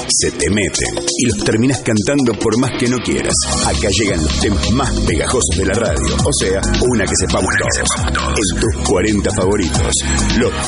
se te meten y los terminás cantando por más que no quieras. Acá llegan los temas más pegajosos de la radio, o sea, una que sepamos todos. En tus 40 favoritos, los